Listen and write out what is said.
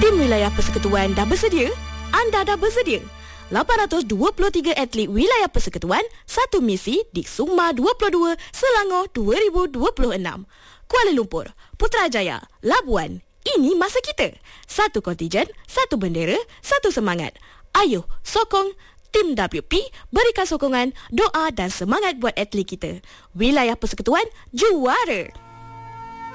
Tim wilayah persekutuan dah bersedia? Anda dah bersedia? 823 atlet wilayah persekutuan, satu misi di Sukma 22 Selangor 2026. Kuala Lumpur, Putrajaya, Labuan. Ini masa kita. Satu kontingen, satu bendera, satu semangat. Ayuh, sokong Tim WP, berikan sokongan, doa dan semangat buat atlet kita. Wilayah persekutuan juara.